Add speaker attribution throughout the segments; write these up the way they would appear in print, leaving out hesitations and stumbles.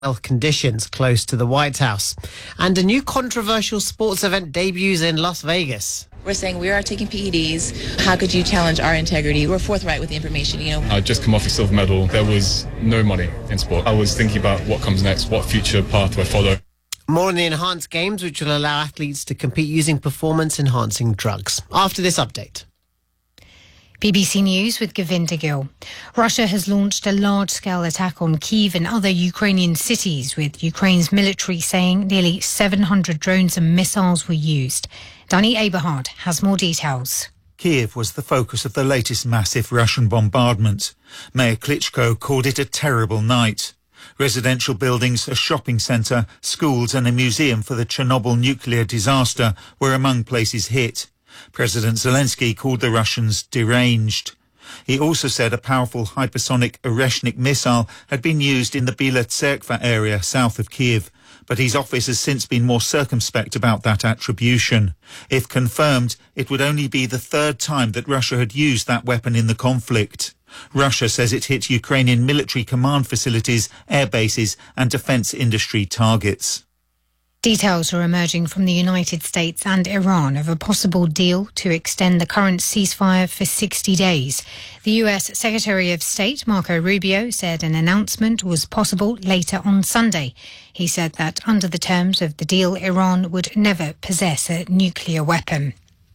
Speaker 1: health conditions close to the White House. And a new controversial sports event debuts in Las Vegas.
Speaker 2: We're saying we are taking PEDs. How could you challenge our integrity? We're forthright with the information,
Speaker 3: I'd just come off a silver medal. There was no money in sport. I was thinking about what comes next, what future path do I follow.
Speaker 1: More on the enhanced games, which will allow athletes to compete using performance-enhancing drugs. After this update.
Speaker 4: BBC News with Govinda Gill. Russia has launched a large-scale attack on Kyiv and other Ukrainian cities, with Ukraine's military saying nearly 700 drones and missiles were used. Danny Aberhard has more details.
Speaker 5: Kyiv was the focus of the latest massive Russian bombardment. Mayor Klitschko called it a terrible night. Residential buildings, a shopping centre, schools and a museum for the Chernobyl nuclear disaster were among places hit. President Zelensky called the Russians deranged. He also said a powerful hypersonic Oreshnik missile had been used in the Bila Tserkva area south of Kyiv, but his office has since been more circumspect about that attribution. If confirmed, it would only be the third time that Russia had used that weapon in the conflict. Russia says it hit Ukrainian military command facilities, air bases and defence industry targets.
Speaker 4: Details are emerging from the United States and Iran of a possible deal to extend the current ceasefire for 60 days. The US Secretary of State, Marco Rubio, said an announcement was possible later on Sunday. He said that under the terms of the deal, Iran would never possess a nuclear weapon.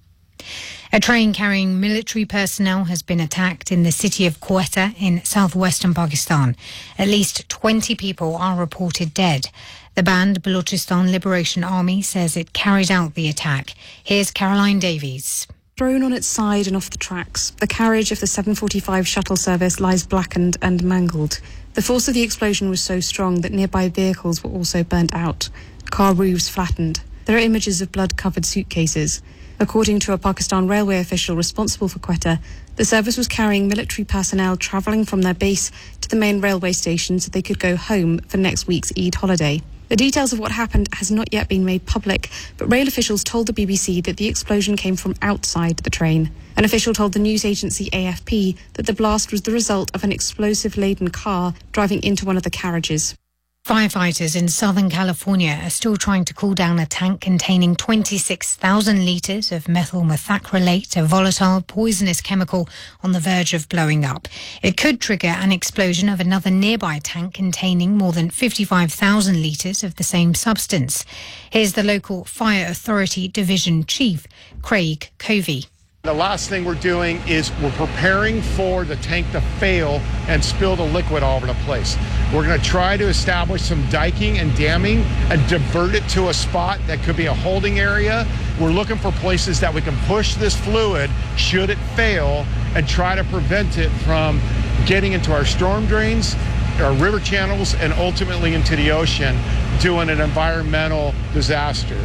Speaker 4: A train carrying military personnel has been attacked in the city of Quetta in southwestern Pakistan. At least 20 people are reported dead. The banned Balochistan Liberation Army says it carried out the attack. Here's Caroline Davies.
Speaker 6: Thrown on its side and off the tracks, the carriage of the 745 shuttle service lies blackened and mangled. The force of the explosion was so strong that nearby vehicles were also burnt out. Car roofs flattened. There are images of blood-covered suitcases. According to a Pakistan railway official responsible for Quetta, the service was carrying military personnel travelling from their base to the main railway station so they could go home for next week's Eid holiday. The details of what happened has not yet been made public, but rail officials told the BBC that the explosion came from outside the train. An official told the news agency AFP that the blast was the result of an explosive-laden car driving into one of the carriages.
Speaker 4: Firefighters in Southern California are still trying to cool down a tank containing 26,000 litres of methyl methacrylate, a volatile, poisonous chemical on the verge of blowing up. It could trigger an explosion of another nearby tank containing more than 55,000 litres of the same substance. Here's the local Fire Authority Division Chief, Craig Covey.
Speaker 7: The last thing we're doing is we're preparing for the tank to fail and spill the liquid all over the place. We're going to try to establish some diking and damming and divert it to a spot that could be a holding area. We're looking for places that we can push this fluid should it fail and try to prevent it from getting into our storm drains, our river channels, and ultimately into the ocean, doing an environmental disaster.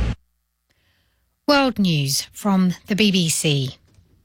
Speaker 4: World News from the BBC.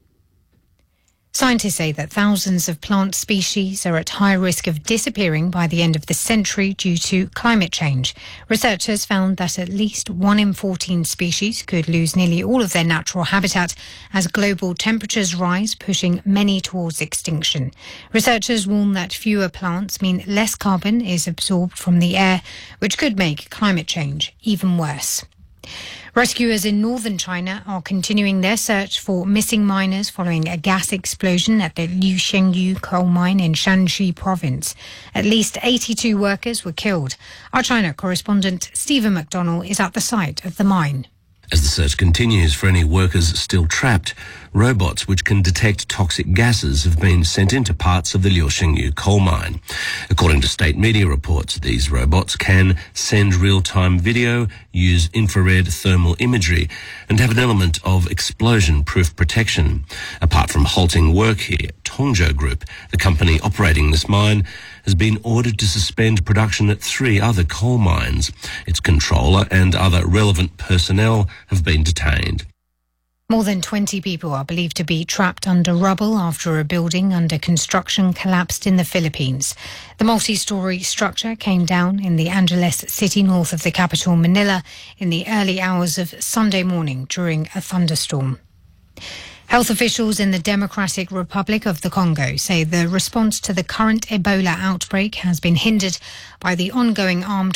Speaker 4: Scientists say that thousands of plant species are at high risk of disappearing by the end of the century due to climate change. Researchers found that at least 1 in 14 species could lose nearly all of their natural habitat as global temperatures rise, pushing many towards extinction. Researchers warn that fewer plants mean less carbon is absorbed from the air, which could make climate change even worse. Rescuers in northern China are continuing their search for missing miners following a gas explosion at the Liu Shengyu coal mine in Shanxi province. At least 82 workers were killed. Our China correspondent Stephen McDonnell is at the site of the mine.
Speaker 8: As the search continues for any workers still trapped, robots which can detect toxic gases have been sent into parts of the Liu Shengyu coal mine. According to state media reports, these robots can send real-time video, use infrared thermal imagery, and have an element of explosion-proof protection. Apart from halting work here, Tongzhou Group, the company operating this mine, has been ordered to suspend production at 3 other coal mines. Its controller and other relevant personnel have been detained.
Speaker 4: More than 20 people are believed to be trapped under rubble after a building under construction collapsed in the Philippines. The multi-storey structure came down in the Angeles city north of the capital, Manila, in the early hours of Sunday morning during a thunderstorm. Health officials in the Democratic Republic of the Congo say the response to the current Ebola outbreak has been hindered by the ongoing armed